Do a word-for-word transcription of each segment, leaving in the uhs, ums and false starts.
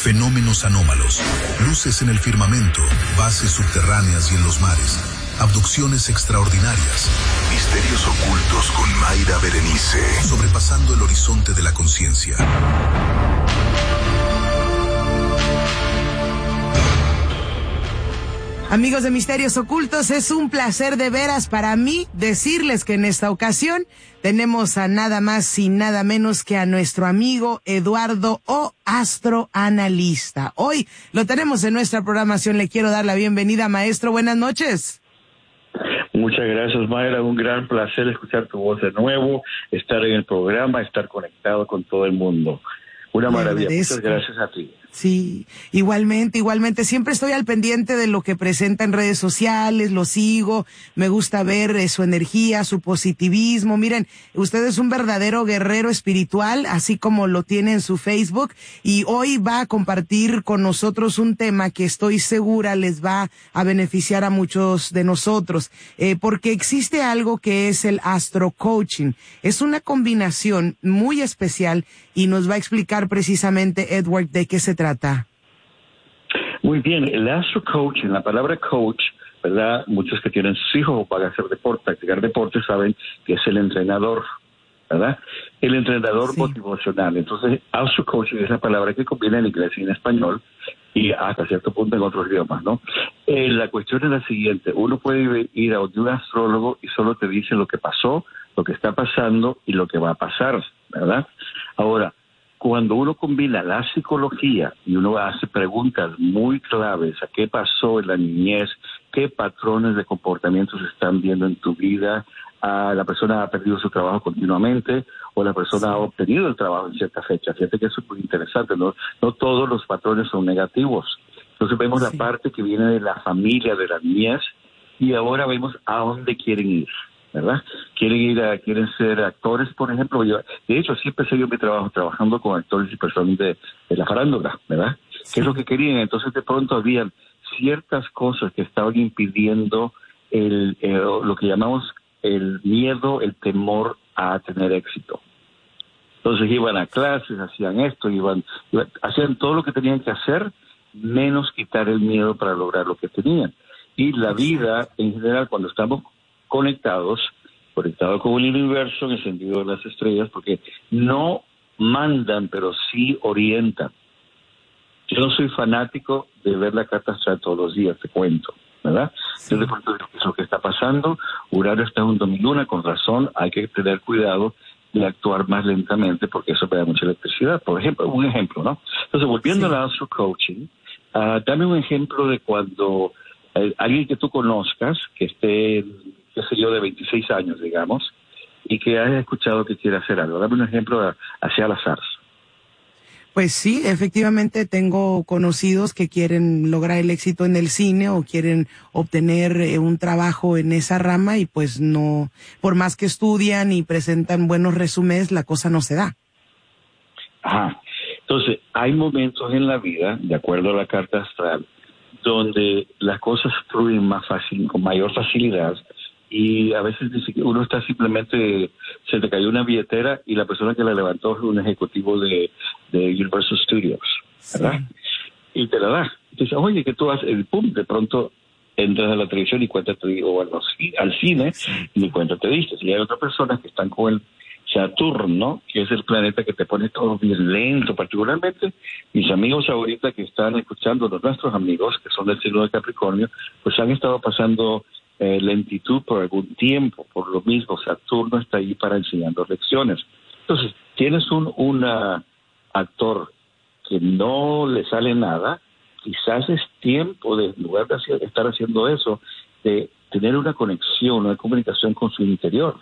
fenómenos anómalos, luces en el firmamento, bases subterráneas y en los mares, abducciones extraordinarias, misterios ocultos con Mayra Berenice, sobrepasando el horizonte de la conciencia. Amigos de Misterios Ocultos, es un placer de veras para mí decirles que en esta ocasión tenemos a nada más y nada menos que a nuestro amigo Eduardo O, astroanalista. Hoy lo tenemos en nuestra programación. Le quiero dar la bienvenida, maestro. Buenas noches. Muchas gracias, Mayra. Un gran placer escuchar tu voz de nuevo, estar en el programa, estar conectado con todo el mundo. Una maravilla. Muchas gracias a ti. Sí, igualmente, igualmente. Siempre estoy al pendiente de lo que presenta en redes sociales, lo sigo, me gusta ver eh, su energía, su positivismo. Miren, usted es un verdadero guerrero espiritual, así como lo tiene en su Facebook, y hoy va a compartir con nosotros un tema que estoy segura les va a beneficiar a muchos de nosotros, eh, porque existe algo que es el astro coaching. Es una combinación muy especial y nos va a explicar precisamente Edward de qué se trata. Muy bien, el astro coaching, la palabra coach, ¿verdad? Muchos que tienen sus hijos o para hacer deporte, practicar deporte, saben que es el entrenador, ¿verdad? El entrenador sí. motivacional. Entonces, astro coaching es la palabra que combina en inglés y en español y hasta cierto punto en otros idiomas, ¿no? Eh, la cuestión es la siguiente: uno puede ir a un astrólogo y solo te dice lo que pasó, lo que está pasando y lo que va a pasar, ¿verdad? Ahora, cuando uno combina la psicología y uno hace preguntas muy claves a qué pasó en la niñez, qué patrones de comportamiento se están viendo en tu vida, a la persona ha perdido su trabajo continuamente o la persona ha obtenido el trabajo en cierta fecha. Fíjate que eso es muy interesante, ¿no? No todos los patrones son negativos. Entonces vemos sí. la parte que viene de la familia, de la niñez, y ahora vemos a dónde quieren ir, ¿verdad? Quieren ir a, quieren ser actores, por ejemplo. Yo, de hecho, así empecé yo mi trabajo, trabajando con actores y personas de, de la farándula, ¿verdad? Sí. ¿Qué es lo que querían? Entonces, de pronto habían ciertas cosas que estaban impidiendo el, el, lo que llamamos el miedo, el temor a tener éxito. Entonces iban a clases, hacían esto, iban, iban hacían todo lo que tenían que hacer, menos quitar el miedo para lograr lo que tenían. Y la vida, en general, cuando estamos conectados, conectados con el universo en el sentido de las estrellas, porque no mandan, pero sí orientan. Yo no soy fanático de ver la carta astral todos los días, te cuento, ¿verdad? Sí. Yo de pronto digo, ¿qué es lo que está pasando? Urano está en un domiluna, con razón, hay que tener cuidado de actuar más lentamente porque eso me da mucha electricidad. Por ejemplo, un ejemplo, ¿no? Entonces, volviendo sí. al astro coaching, uh, dame un ejemplo de cuando eh, alguien que tú conozcas, que esté, qué sé yo, de veintiséis años, digamos, y que hayas escuchado que quiere hacer algo. Dame un ejemplo hacia al azar. Pues sí, efectivamente tengo conocidos que quieren lograr el éxito en el cine o quieren obtener eh, un trabajo en esa rama y pues no, por más que estudian y presentan buenos resúmenes, la cosa no se da. Ajá. Entonces, hay momentos en la vida, de acuerdo a la carta astral, donde las cosas fluyen más fácil, con mayor facilidad, y a veces dice que uno está simplemente, se te cayó una billetera y la persona que la levantó es un ejecutivo de, de Universal Studios, ¿verdad? Sí. Y te la da. Dices, oye, ¿qué tú haces? Y pum, de pronto entras a la televisión y cuenta te digo, o al, al cine, y cuenta te diste. Y hay otras personas que están con el Saturno, que es el planeta que te pone todo bien lento, particularmente mis amigos ahorita que están escuchando, los nuestros amigos que son del signo de Capricornio, pues han estado pasando Eh, lentitud por algún tiempo, por lo mismo Saturno está ahí para enseñando lecciones. Entonces, tienes un una actor que no le sale nada, quizás es tiempo de, en lugar de hacer, estar haciendo eso, de tener una conexión, una comunicación con su interior.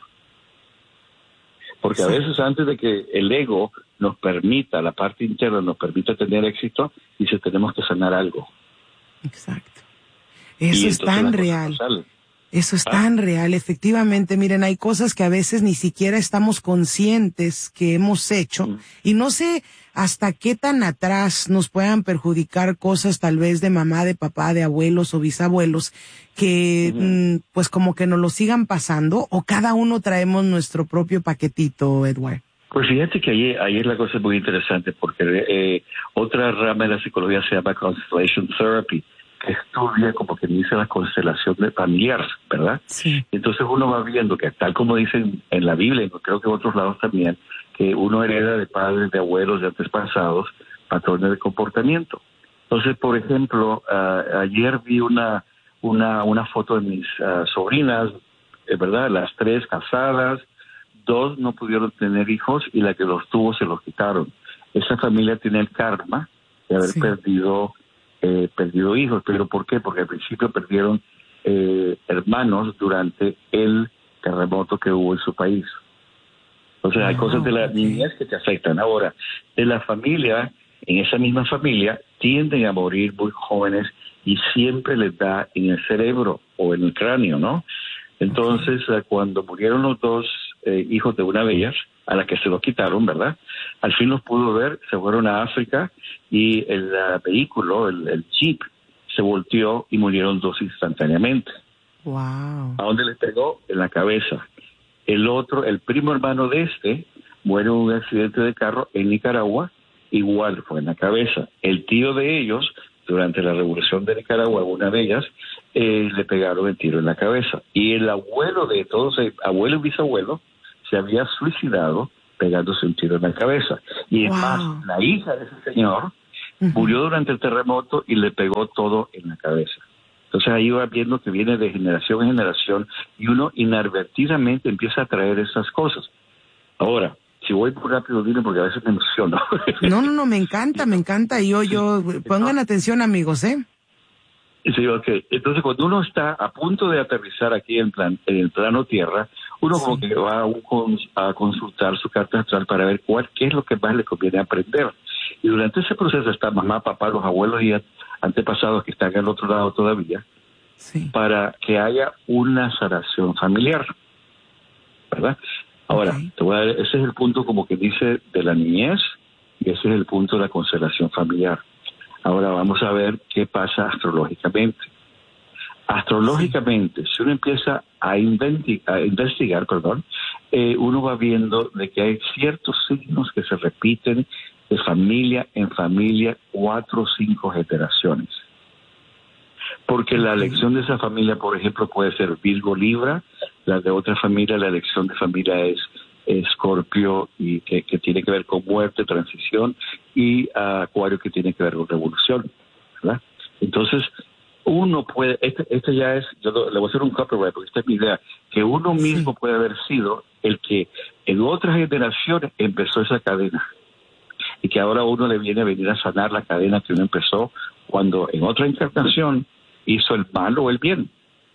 Porque a veces antes de que el ego nos permita, la parte interna nos permita tener éxito, dice, tenemos que sanar algo. Exacto. Eso es tan real. Eso es tan real, efectivamente. Miren, hay cosas que a veces ni siquiera estamos conscientes que hemos hecho mm. y no sé hasta qué tan atrás nos puedan perjudicar cosas tal vez de mamá, de papá, de abuelos o bisabuelos que mm. Mm, pues como que nos lo sigan pasando o cada uno traemos nuestro propio paquetito, Edward. Pues fíjate que ahí, ahí es la cosa muy interesante, porque eh, otra rama de la psicología se llama Constellation Therapy, que estudia como que dice la constelación de familiar, ¿verdad? Sí. Entonces uno va viendo que tal como dicen en la Biblia, y creo que en otros lados también, que uno hereda de padres, de abuelos, de antepasados, patrones de comportamiento. Entonces, por ejemplo, uh, ayer vi una una una foto de mis uh, sobrinas, eh, ¿verdad? Las tres casadas, dos no pudieron tener hijos y la que los tuvo se los quitaron. Esa familia tiene el karma de haber sí. perdido eh, perdido hijos. ¿Pero por qué? Porque al principio perdieron eh, hermanos durante el terremoto que hubo en su país. O sea, hay oh, cosas de la okay. niñez que te afectan. Ahora, de la familia, en esa misma familia, tienden a morir muy jóvenes y siempre les da en el cerebro o en el cráneo, ¿no? Entonces, okay. cuando murieron los dos eh, hijos de una de ellas, a la que se los quitaron, ¿verdad? Al fin los pudo ver, se fueron a África y el uh, vehículo, el, el jeep, se volteó y murieron dos instantáneamente. Wow. ¿A dónde les pegó? En la cabeza. El otro, el primo hermano de este, muere en un accidente de carro en Nicaragua, igual fue en la cabeza. El tío de ellos, durante la revolución de Nicaragua, una de ellas, eh, le pegaron el tiro en la cabeza. Y el abuelo de todos, el abuelo y bisabuelo, se había suicidado pegándose un tiro en la cabeza. Y es wow. más, la hija de ese señor uh-huh. murió durante el terremoto y le pegó todo en la cabeza. Entonces ahí va viendo que viene de generación en generación y uno inadvertidamente empieza a traer esas cosas. Ahora, si voy muy rápido, dime, porque a veces me emociono. No, no, no, me encanta, me encanta. Y yo, yo, pongan atención, amigos, ¿eh? Sí, ok. Entonces, cuando uno está a punto de aterrizar aquí en, plan, en el plano tierra, uno sí. como que va a, un, a consultar su carta astral para ver cuál, qué es lo que más le conviene aprender. Y durante ese proceso está mamá, papá, los abuelos y antepasados que están al otro lado todavía, sí. para que haya una sanación familiar, ¿verdad? Ahora, okay. te voy a dar, ese es el punto como que dice de la niñez y ese es el punto de la constelación familiar. Ahora vamos a ver qué pasa astrológicamente. Astrológicamente, sí. si uno empieza a, inventi- a investigar, perdón, eh, uno va viendo de que hay ciertos signos que se repiten de familia en familia, cuatro o cinco generaciones. Porque la elección de esa familia, por ejemplo, puede ser Virgo Libra, la de otra familia, la elección de familia es Escorpio, y que, que tiene que ver con muerte, transición, y uh, Acuario, que tiene que ver con revolución, ¿verdad? Entonces, uno puede, este, este ya es, yo le voy a hacer un copyright, porque esta es mi idea, que uno mismo sí. puede haber sido el que en otras generaciones empezó esa cadena, y que ahora uno le viene a venir a sanar la cadena que uno empezó cuando en otra encarnación hizo el mal o el bien.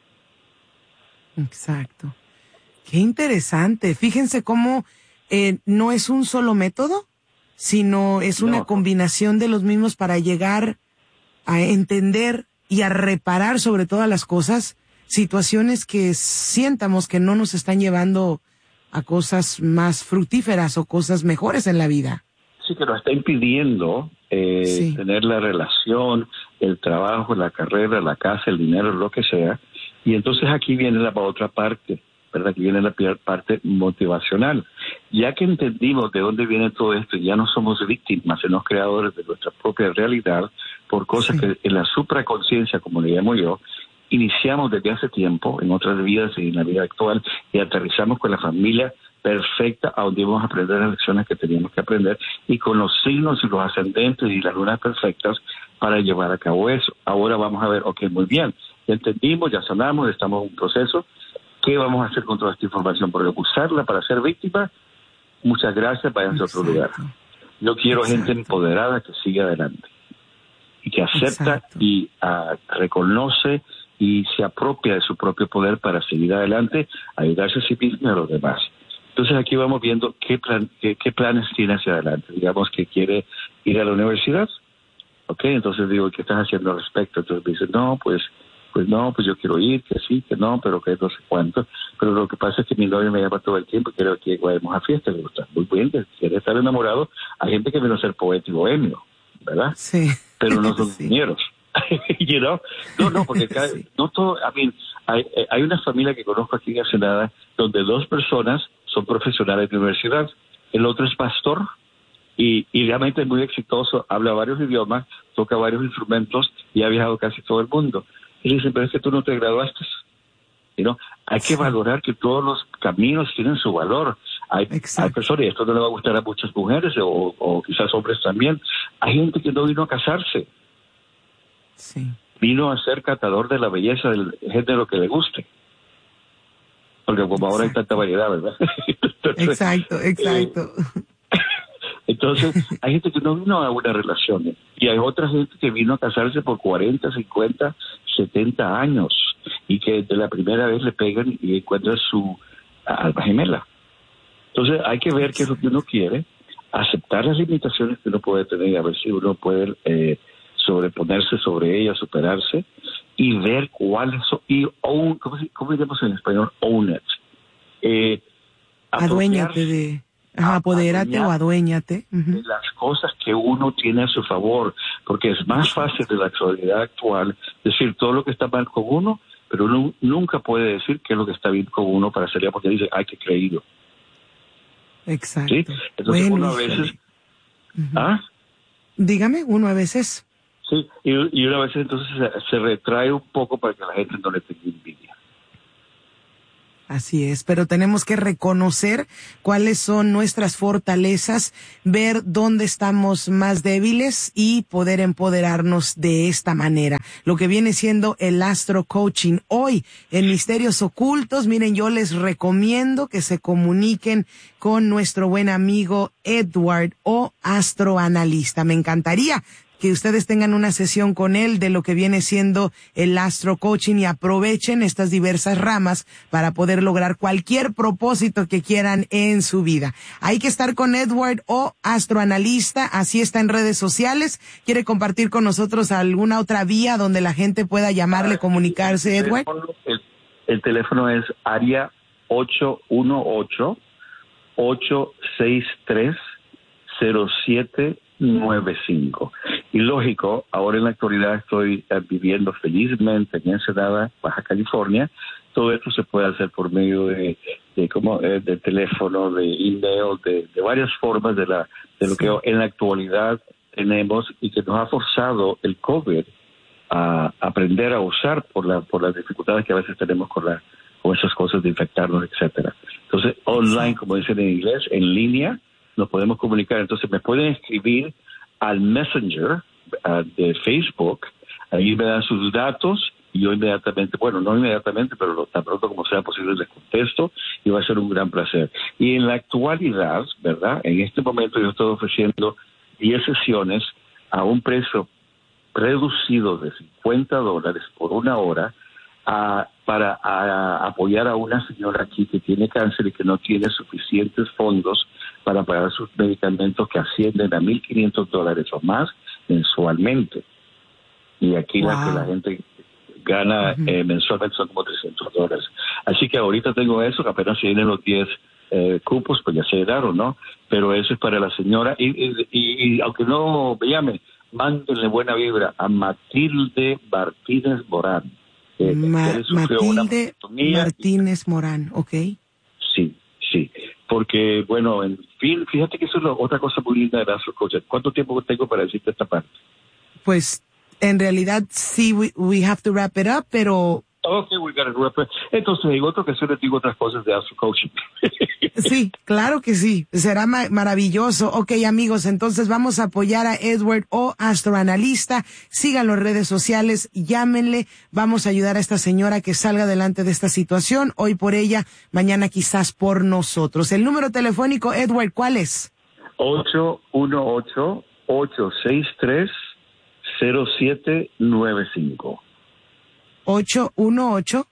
Exacto. Qué interesante. Fíjense cómo eh, no es un solo método, sino es una no. combinación de los mismos para llegar a entender y a reparar sobre todas las cosas, situaciones que sientamos que no nos están llevando a cosas más fructíferas o cosas mejores en la vida. Sí, que nos está impidiendo eh, sí. tener la relación, el trabajo, la carrera, la casa, el dinero, lo que sea. Y entonces aquí viene la otra parte, ¿verdad? Aquí viene la parte motivacional. Ya que entendimos de dónde viene todo esto, ya no somos víctimas, sino creadores de nuestra propia realidad por cosas sí. que en la supraconciencia, como le llamo yo, iniciamos desde hace tiempo, en otras vidas y en la vida actual, y aterrizamos con la familia perfecta a donde íbamos a aprender las lecciones que teníamos que aprender y con los signos y los ascendentes y las lunas perfectas para llevar a cabo eso. Ahora vamos a ver, ok, muy bien, ya entendimos, ya sanamos, estamos en un proceso. ¿Qué vamos a hacer con toda esta información? Porque usarla para ser víctima, muchas gracias, váyanse a otro lugar. Yo quiero Exacto. gente empoderada que siga adelante y que acepta Exacto. y uh, reconoce y se apropia de su propio poder para seguir adelante, ayudarse a sí mismo y a los demás. Entonces aquí vamos viendo qué, plan, qué, qué planes tiene hacia adelante. Digamos que quiere ir a la universidad, ¿ok? Entonces digo, ¿qué estás haciendo al respecto? Entonces me dice, no, pues... Pues no, pues yo quiero ir, que sí, que no, pero que no sé cuánto. Pero lo que pasa es que mi novio me llama todo el tiempo, quiero que vayamos a fiesta, le gusta muy bien, quiere estar enamorado. Hay gente que viene a ser poeta y bohemio, ¿verdad? Sí. Pero no son sí. ingenieros. you know? No, no, porque cada, sí. no todo, I mean, hay, hay una familia que conozco aquí en Ensenada donde dos personas son profesionales de universidad. el otro es pastor y, y realmente es muy exitoso, habla varios idiomas, toca varios instrumentos y ha viajado casi todo el mundo. Y le dicen, pero es que tú no te graduaste. You know, hay que valorar que todos los caminos tienen su valor. Hay, hay personas, y esto no le va a gustar a muchas mujeres o, o quizás hombres también, hay gente que no vino a casarse. Sí. Vino a ser catador de la belleza del género que le guste. Porque como exacto. Ahora hay tanta variedad, ¿verdad? Entonces, exacto, exacto. Eh, entonces, hay gente que no vino a una relación. Y hay otra gente que vino a casarse por cuarenta, cincuenta, setenta años. Y que de la primera vez le pegan y encuentran su alma gemela. Entonces, hay que ver qué es lo que uno quiere, aceptar las limitaciones que uno puede tener y a ver si uno puede eh, sobreponerse sobre ellas, superarse y ver cuáles son, y own, ¿cómo, ¿cómo diríamos en español? Own it. Eh, aduéñate de, ajá, apodérate o aduéñate. Uh-huh. De las cosas que uno tiene a su favor, porque es más fácil de la actualidad actual decir todo lo que está mal con uno, pero uno nunca puede decir qué es lo que está bien con uno para salir, porque dice, ay, qué creído. Exacto. ¿Sí? Entonces bueno, uno a veces... uh-huh. ¿Ah? Dígame, uno a veces... Sí, y, y una vez entonces se, se retrae un poco para que la gente no le tenga envidia. Así es, pero tenemos que reconocer cuáles son nuestras fortalezas, ver dónde estamos más débiles y poder empoderarnos de esta manera. Lo que viene siendo el Astro Coaching hoy en Misterios Ocultos. Miren, yo les recomiendo que se comuniquen con nuestro buen amigo Edward O Astroanalista. Me encantaría que ustedes tengan una sesión con él de lo que viene siendo el Astro Coaching y aprovechen estas diversas ramas para poder lograr cualquier propósito que quieran en su vida. Hay que estar con Edward O Astroanalista, así está en redes sociales. ¿Quiere compartir con nosotros alguna otra vía donde la gente pueda llamarle, comunicarse, el Edward? Teléfono, el, el teléfono es área ocho uno ocho, ocho seis tres, cero siete nueve cinco. Y lógico, ahora en la actualidad estoy eh, viviendo felizmente en Ensenada, Baja California. Todo esto se puede hacer por medio de, de como eh, de teléfono, de email, de, de varias formas de la de lo que en la actualidad tenemos y que nos ha forzado el COVID a aprender a usar por la por las dificultades que a veces tenemos con la con esas cosas de infectarnos, etcétera. Entonces, online, como dicen en inglés, en línea, nos podemos comunicar. Entonces me pueden escribir al Messenger uh, de Facebook, ahí me dan sus datos y yo inmediatamente, bueno, no inmediatamente, pero tan pronto como sea posible les contesto y va a ser un gran placer. Y en la actualidad, ¿verdad? En este momento yo estoy ofreciendo diez sesiones a un precio reducido de cincuenta dólares por una hora a, para a, apoyar a una señora aquí que tiene cáncer y que no tiene suficientes fondos para pagar sus medicamentos que ascienden a mil quinientos dólares o más mensualmente. Y aquí wow. la que la gente gana uh-huh. eh, mensualmente son como trescientos dólares. Así que ahorita tengo eso, que apenas se vienen los diez eh, cupos, pues ya se llegaron, ¿no? Pero eso es para la señora. Y, y, y, y aunque no me llame, mándenle buena vibra a Matilde Martínez Morán. Eh, Ma- Matilde Martínez Morán, ok. Sí, sí. Porque, bueno, en fin, fíjate que eso es lo, otra cosa muy linda de Astro Coaching. ¿Cuánto tiempo tengo para decirte esta parte? Pues, en realidad, sí, we, we have to wrap it up, pero... Ok, we gotta wrap it up. Entonces, en otra ocasión les digo otras cosas de Astro Coaching. Sí, claro que sí. Será ma- maravilloso. Ok, amigos, entonces vamos a apoyar a Edward O Astroanalista. Síganlo en redes sociales, llámenle. Vamos a ayudar a esta señora que salga adelante de esta situación. Hoy por ella, mañana quizás por nosotros. El número telefónico, Edward, ¿cuál es? ocho uno ocho, ocho seis tres, cero siete nueve cinco. ocho uno ocho,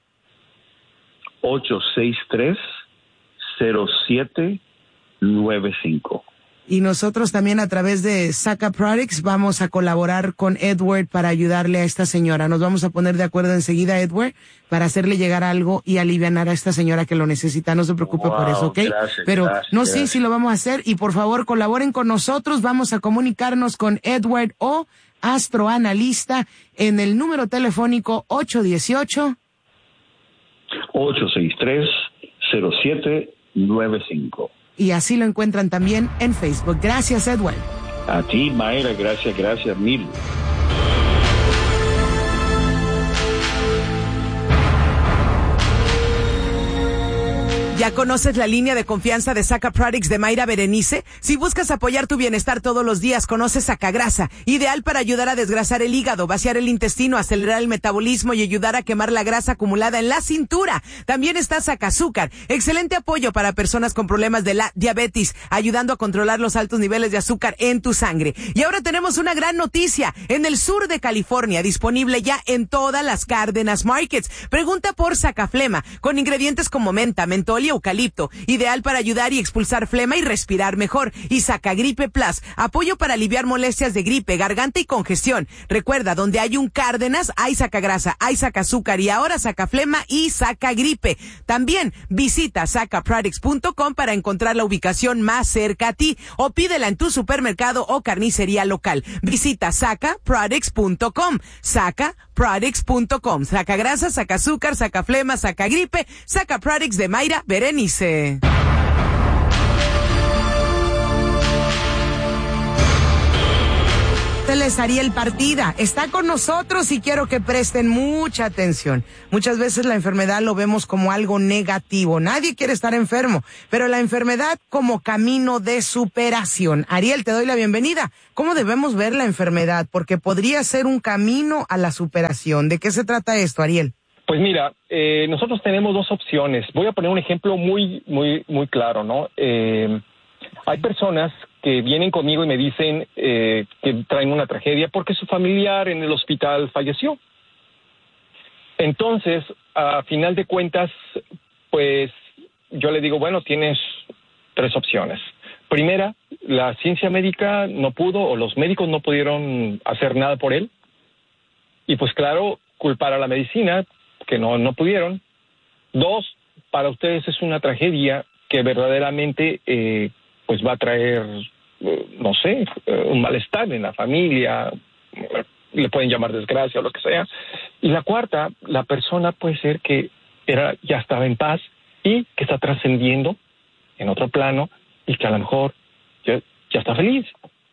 ocho seis tres, cero siete nueve cinco. Y nosotros también a través de Saca Products vamos a colaborar con Edward para ayudarle a esta señora. Nos vamos a poner de acuerdo enseguida, Edward, para hacerle llegar algo y alivianar a esta señora que lo necesita. No se preocupe wow, por eso, ¿ok? Gracias, Pero gracias, no gracias. sé si lo vamos a hacer y por favor colaboren con nosotros. Vamos a comunicarnos con Edward O Astroanalista en el número telefónico ocho uno ocho, ocho seis tres, cero siete nueve cinco. y así lo encuentran también en Facebook. Gracias, Edward. A ti, Mayra, gracias, gracias mil. ¿Ya conoces la línea de confianza de Saca Products de Mayra Berenice? Si buscas apoyar tu bienestar todos los días, conoce Sacagrasa, ideal para ayudar a desgrasar el hígado, vaciar el intestino, acelerar el metabolismo y ayudar a quemar la grasa acumulada en la cintura. También está Sacazúcar, excelente apoyo para personas con problemas de la diabetes, ayudando a controlar los altos niveles de azúcar en tu sangre. Y ahora tenemos una gran noticia, en el sur de California, disponible ya en todas las Cárdenas Markets. Pregunta por Sacaflema, con ingredientes como menta, mentol y eucalipto, ideal para ayudar y expulsar flema y respirar mejor. Y Sacagripe Plus, apoyo para aliviar molestias de gripe, garganta y congestión. Recuerda, donde hay un Cárdenas, hay Sacagrasa, hay Sacazúcar y ahora Sacaflema y Sacagripe. También visita saca products punto com para encontrar la ubicación más cerca a ti o pídela en tu supermercado o carnicería local. Visita saca products punto com. saca products punto com. Sacagrasa, Sacazúcar, Sacaflema, Sacagripe, Saca Products de Mayra Berenice. Les Ariel Partida está con nosotros y quiero que presten mucha atención. Muchas veces la enfermedad lo vemos como algo negativo. Nadie quiere estar enfermo, pero la enfermedad como camino de superación. Ariel, te doy la bienvenida. ¿Cómo debemos ver la enfermedad? Porque podría ser un camino a la superación. ¿De qué se trata esto, Ariel? Pues mira, eh, nosotros tenemos dos opciones. Voy a poner un ejemplo muy, muy, muy claro, ¿no? Eh, hay personas que vienen conmigo y me dicen eh, que traen una tragedia porque su familiar en el hospital falleció. Entonces, a final de cuentas, pues yo le digo, bueno, tienes tres opciones. Primera, la ciencia médica no pudo o los médicos no pudieron hacer nada por él. Y pues claro, culpar a la medicina, que no, no pudieron. Dos, para ustedes es una tragedia que verdaderamente eh, pues va a traer, eh, no sé, eh, un malestar en la familia, eh, le pueden llamar desgracia o lo que sea. Y la cuarta, la persona puede ser que era ya estaba en paz y que está trascendiendo en otro plano y que a lo mejor ya, ya está feliz.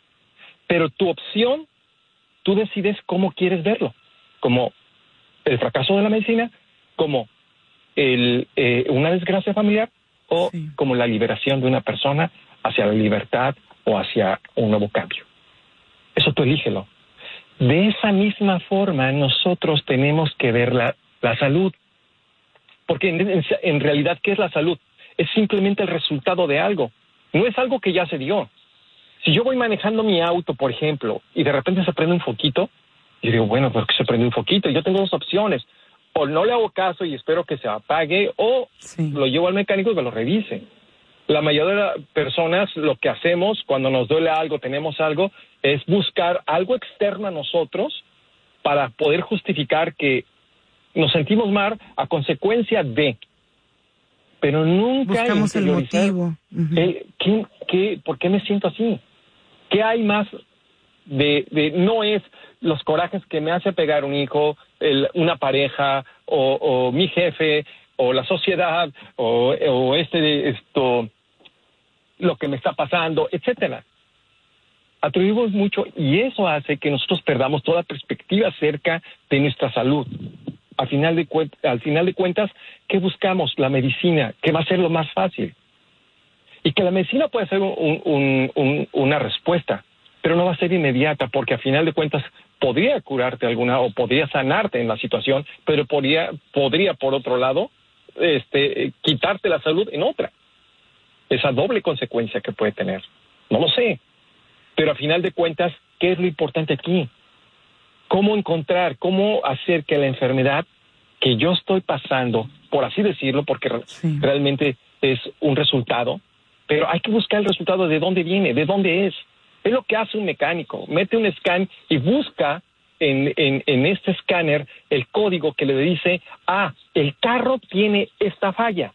Pero tu opción, tú decides cómo quieres verlo, como el fracaso de la medicina, como el, eh, una desgracia familiar o sí, como la liberación de una persona hacia la libertad o hacia un nuevo cambio. Eso tú elígelo. De esa misma forma nosotros tenemos que ver la, la salud. Porque en, en, en realidad, ¿qué es la salud? Es simplemente el resultado de algo. No es algo que ya se dio. Si yo voy manejando mi auto, por ejemplo, y de repente se prende un foquito, y digo, bueno, porque se prende un foquito. Yo tengo dos opciones. O no le hago caso y espero que se apague, o sí, lo llevo al mecánico y que lo revise. La mayoría de las personas lo que hacemos cuando nos duele algo, tenemos algo, es buscar algo externo a nosotros para poder justificar que nos sentimos mal a consecuencia de. Pero nunca buscamos el motivo. Uh-huh. Eh, ¿qué, qué, ¿Por qué me siento así? ¿Qué hay más de, de no es los corajes que me hace pegar un hijo, el, una pareja, o, o mi jefe, o la sociedad, o, o este, esto, lo que me está pasando, etcétera? Atribuimos mucho y eso hace que nosotros perdamos toda perspectiva acerca de nuestra salud. Al final de, al final de cuentas, ¿qué buscamos? La medicina, que va a ser lo más fácil. Y que la medicina puede ser un, un, un, una respuesta, pero no va a ser inmediata, porque al final de cuentas podría curarte alguna o podría sanarte en la situación, pero podría, podría por otro lado, este, quitarte la salud en otra. Esa doble consecuencia que puede tener. No lo sé. Pero al final de cuentas, ¿qué es lo importante aquí? ¿Cómo encontrar, cómo hacer que la enfermedad que yo estoy pasando, por así decirlo, porque sí, realmente es un resultado, pero hay que buscar el resultado de dónde viene, de dónde es? Es lo que hace un mecánico. Mete un scan y busca en, en, en este escáner el código que le dice, ah, el carro tiene esta falla.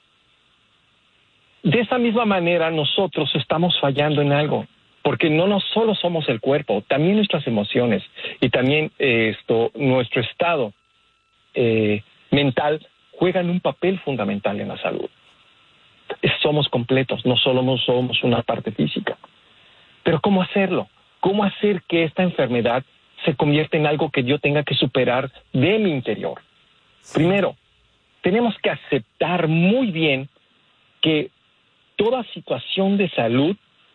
De esa misma manera nosotros estamos fallando en algo, porque no, no solo somos el cuerpo, también nuestras emociones y también eh, esto, nuestro estado eh, mental juegan un papel fundamental en la salud. somos completos, no solo somos una parte física. Pero ¿cómo hacerlo? ¿Cómo hacer que esta enfermedad se convierta en algo que yo tenga que superar de mi interior? Primero, tenemos que aceptar muy bien que toda situación de salud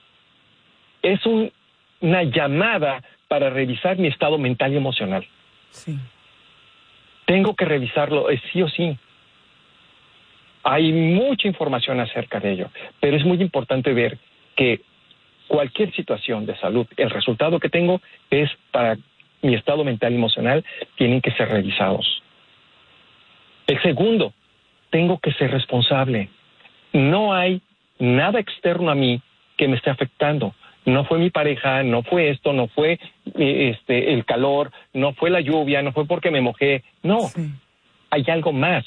es un, una llamada para revisar mi estado mental y emocional. Sí. Tengo que revisarlo, es sí o sí. Hay mucha información acerca de ello, pero es muy importante ver que cualquier situación de salud, el resultado que tengo es para mi estado mental y emocional, tienen que ser revisados. El segundo, tengo que ser responsable. No hay nada externo a mí que me esté afectando. No fue mi pareja, no fue esto, no fue este el calor, no fue la lluvia, no fue porque me mojé. No, sí. Hay algo más.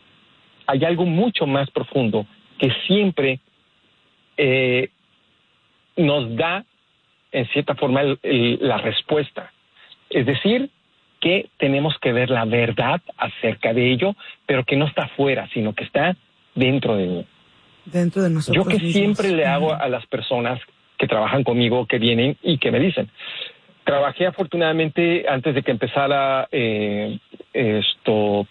Hay algo mucho más profundo que siempre eh, nos da, en cierta forma, el, el, la respuesta. Es decir, que tenemos que ver la verdad acerca de ello, pero que no está afuera, sino que está dentro de mí. Dentro de nosotros Yo que mismos. Siempre le hago uh-huh. a las personas que trabajan conmigo, que vienen y que me dicen, trabajé afortunadamente antes de que empezara eh, esto,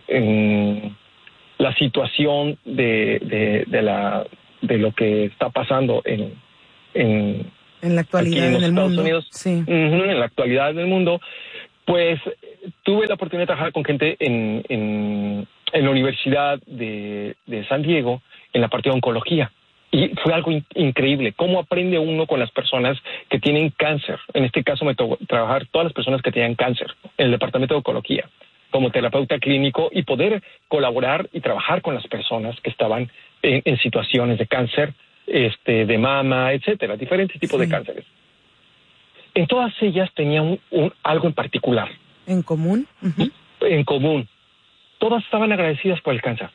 en la situación de, de, de, la, de lo que está pasando en, en, en la actualidad en, en el Estados mundo. Unidos, sí. uh-huh, en la actualidad del mundo, pues tuve la oportunidad de trabajar con gente en, en, en la Universidad de, de San Diego, en la parte de oncología. Y fue algo in- increíble. ¿Cómo aprende uno con las personas que tienen cáncer? En este caso me tocó trabajar todas las personas que tenían cáncer en el departamento de oncología, como terapeuta clínico, y poder colaborar y trabajar con las personas que estaban en, en situaciones de cáncer, este, de mama, etcétera, diferentes tipos sí. de cánceres. En todas ellas tenían un, un, algo en particular. ¿En común? Uh-huh. En común. Todas estaban agradecidas por el cáncer.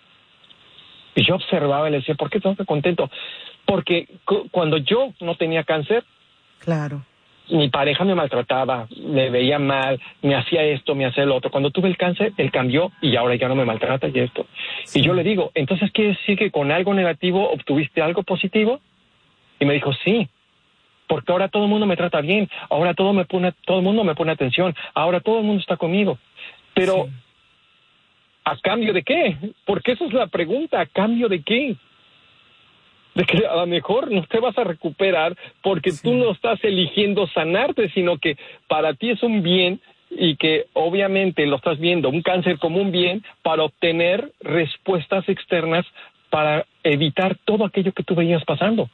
Y yo observaba y le decía, ¿por qué estás tan contento? Porque cu- cuando yo no tenía cáncer, claro, mi pareja me maltrataba, me veía mal, me hacía esto, me hacía lo otro. Cuando tuve el cáncer, él cambió y ahora ya no me maltrata y esto. Sí. Y yo le digo, ¿entonces quiere decir que con algo negativo obtuviste algo positivo? Y me dijo, sí, porque ahora todo el mundo me trata bien, ahora todo me pone, todo el mundo me pone atención, ahora todo el mundo está conmigo. Pero, sí. ¿a cambio de qué? Porque esa es la pregunta, ¿a cambio de qué? De que a lo mejor no te vas a recuperar porque sí. tú no estás eligiendo sanarte, sino que para ti es un bien y que obviamente lo estás viendo, un cáncer como un bien para obtener respuestas externas para evitar todo aquello que tú veías pasando.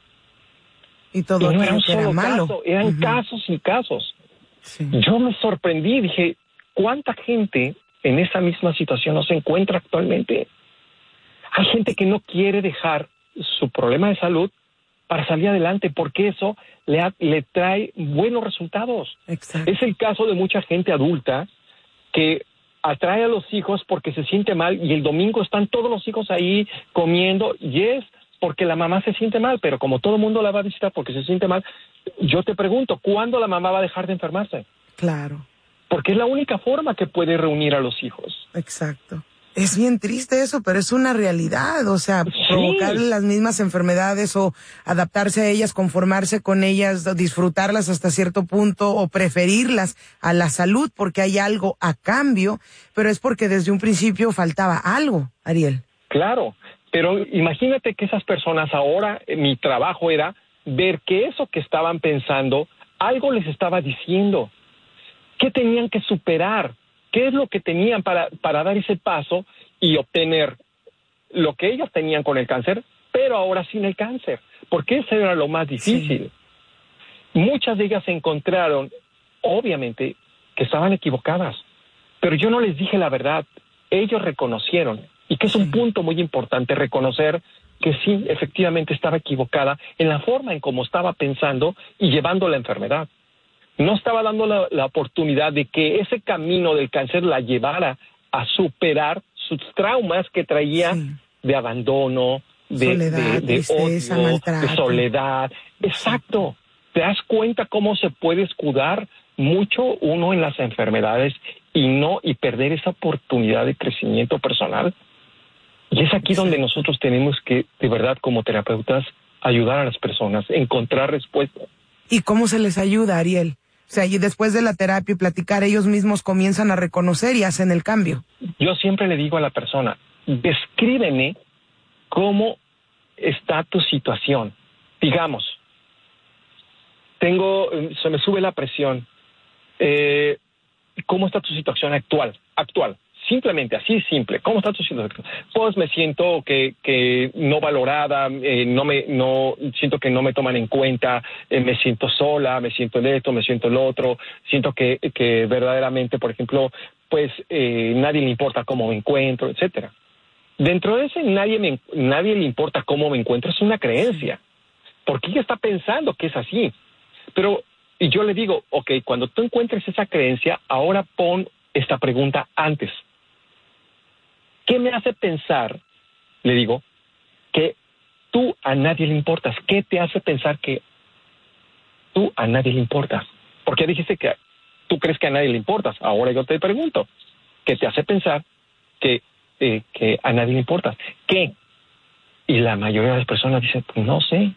Y todo y no era un que solo era malo. caso, eran uh-huh. casos y casos. Sí. Yo me sorprendí, dije, ¿cuánta gente en esa misma situación no se encuentra actualmente? Hay gente que no quiere dejar su problema de salud para salir adelante, porque eso le, ha, le trae buenos resultados. Exacto. Es el caso de mucha gente adulta que atrae a los hijos porque se siente mal y el domingo están todos los hijos ahí comiendo y es porque la mamá se siente mal, pero como todo el mundo la va a visitar porque se siente mal, yo te pregunto, ¿cuándo la mamá va a dejar de enfermarse? Claro. Porque es la única forma que puede reunir a los hijos. Exacto. Es bien triste eso, pero es una realidad, o sea, sí. provocar las mismas enfermedades o adaptarse a ellas, conformarse con ellas, disfrutarlas hasta cierto punto o preferirlas a la salud porque hay algo a cambio, pero es porque desde un principio faltaba algo, Ariel. Claro, pero imagínate que esas personas ahora, eh, mi trabajo era ver que eso que estaban pensando, algo les estaba diciendo. ¿Qué tenían que superar? ¿Qué es lo que tenían para, para dar ese paso y obtener lo que ellos tenían con el cáncer, pero ahora sin el cáncer? Porque eso era lo más difícil. Sí. Muchas de ellas se encontraron, obviamente, que estaban equivocadas, pero yo no les dije la verdad. Ellos reconocieron, y que es un punto muy importante, reconocer que sí, efectivamente estaba equivocada en la forma en cómo estaba pensando y llevando la enfermedad. No estaba dando la, la oportunidad de que ese camino del cáncer la llevara a superar sus traumas que traía sí. de abandono, de, soledad, de, de tristeza, odio, maltrato. de soledad. Exacto. ¿Te das cuenta cómo se puede escudar mucho uno en las enfermedades y no y perder esa oportunidad de crecimiento personal? Y es aquí donde nosotros tenemos que, de verdad, como terapeutas, ayudar a las personas, encontrar respuestas. ¿Y cómo se les ayuda, Ariel? O sea, y después de la terapia y platicar, ellos mismos comienzan a reconocer y hacen el cambio. Yo siempre le digo a la persona, descríbeme cómo está tu situación. Digamos, tengo, se me sube la presión. Eh, ¿Cómo está tu situación actual? Actual. Simplemente, así simple. ¿Cómo está tu situación? Pues me siento que, que no valorada, eh, no me, no, siento que no me toman en cuenta, eh, me siento sola, me siento el esto, me siento el otro, siento que, que verdaderamente, por ejemplo, pues eh, nadie le importa cómo me encuentro, etcétera. Dentro de ese nadie me, nadie le importa cómo me encuentro, es una creencia. Porque ella está pensando que es así. Pero, y yo le digo, ok, cuando tú encuentres esa creencia, ahora pon esta pregunta antes. ¿Qué me hace pensar, le digo, que tú a nadie le importas? ¿Qué te hace pensar que tú a nadie le importas? Porque dijiste que tú crees que a nadie le importas. Ahora yo te pregunto, ¿qué te hace pensar que, eh, que a nadie le importas? ¿Qué? Y la mayoría de las personas dicen, pues no sé.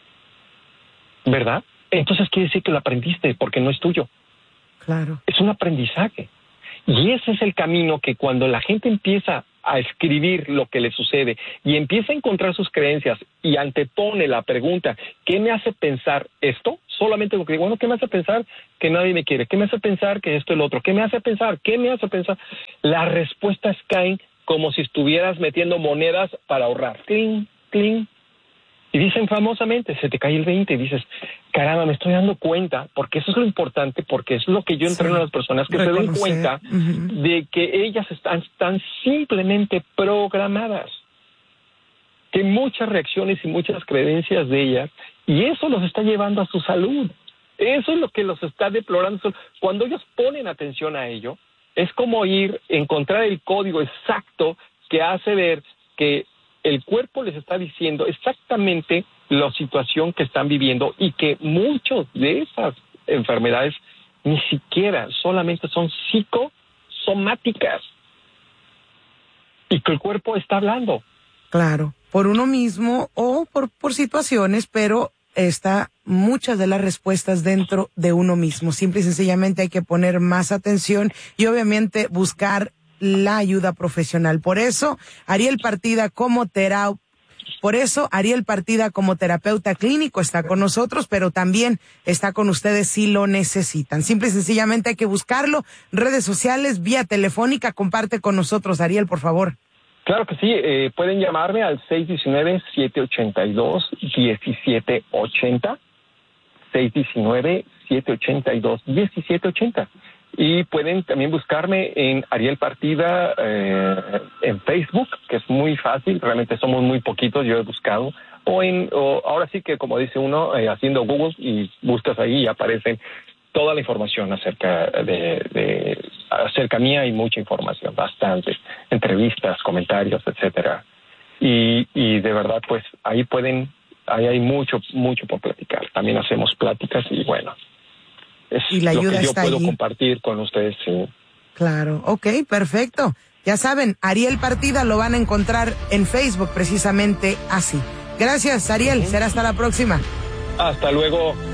¿Verdad? Entonces quiere decir que lo aprendiste porque no es tuyo. Claro. Es un aprendizaje. Y ese es el camino que cuando la gente empieza a escribir lo que le sucede y empieza a encontrar sus creencias y antepone la pregunta, ¿qué me hace pensar esto? Solamente lo que digo, bueno, ¿qué me hace pensar que nadie me quiere? ¿Qué me hace pensar que esto es lo otro? ¿Qué me hace pensar? ¿Qué me hace pensar? Las respuestas caen como si estuvieras metiendo monedas para ahorrar. Cling, cling. Y dicen famosamente, se te cae el veinte y dices, caramba, me estoy dando cuenta, porque eso es lo importante, porque eso es lo que yo entreno sí, a las personas, que reconocer. Se den cuenta uh-huh. de que ellas están, están simplemente programadas, que muchas reacciones y muchas creencias de ellas, y eso los está llevando a su salud. Eso es lo que los está deplorando. Cuando ellos ponen atención a ello, es como ir, encontrar el código exacto que hace ver que el cuerpo les está diciendo exactamente la situación que están viviendo y que muchas de esas enfermedades ni siquiera solamente son psicosomáticas y que el cuerpo está hablando. Claro, por uno mismo o por, por situaciones, pero está muchas de las respuestas dentro de uno mismo. Simple y sencillamente hay que poner más atención y obviamente buscar la ayuda profesional. Por eso, Ariel Partida como terapeuta, por eso Ariel Partida como terapeuta clínico está con nosotros, pero también está con ustedes si lo necesitan. Simple y sencillamente hay que buscarlo. Redes sociales, vía telefónica, comparte con nosotros, Ariel, por favor. Claro que sí, eh, pueden llamarme al seis uno nueve, siete ocho dos, uno siete ocho cero, seis uno nueve, siete ocho dos, uno siete ocho cero. Y pueden también buscarme en Ariel Partida eh, en Facebook, que es muy fácil, realmente somos muy poquitos, yo he buscado, o en o ahora sí que como dice uno, eh, haciendo Google y buscas ahí y aparecen toda la información acerca de, de acerca mía, hay mucha información, bastante, entrevistas, comentarios, etcétera. Y, y de verdad, pues ahí pueden, ahí hay mucho, mucho por platicar. También hacemos pláticas y bueno. Es y la ayuda lo que yo está puedo allí. compartir con ustedes. Sí. Claro, ok, perfecto. Ya saben, Ariel Partida lo van a encontrar en Facebook precisamente así. Gracias, Ariel. Uh-huh. Será hasta la próxima. Hasta luego.